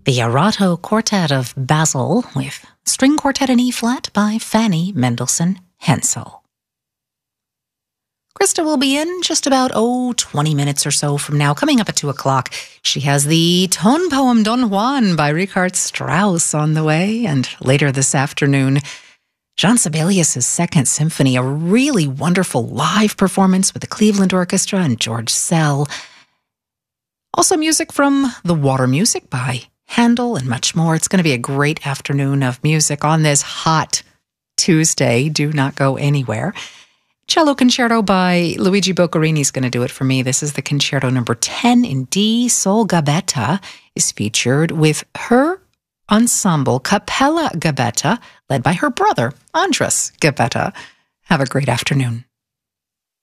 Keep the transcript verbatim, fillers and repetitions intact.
The Arato Quartet of Basel with String Quartet in E-flat by Fanny Mendelssohn Hensel. Krista will be in just about, oh, twenty minutes or so from now. Coming up at two o'clock, she has the tone poem Don Juan by Richard Strauss on the way. And later this afternoon, Jean Sibelius' Second Symphony, a really wonderful live performance with the Cleveland Orchestra and George Szell. Also music from The Water Music by Handel and much more. It's going to be a great afternoon of music on this hot Tuesday. Do not go anywhere. Cello Concerto by Luigi Boccherini is going to do it for me. This is the concerto number ten in D. Sol Gabetta is featured with her ensemble Capella Gabetta, led by her brother, Andras Gabetta. Have a great afternoon.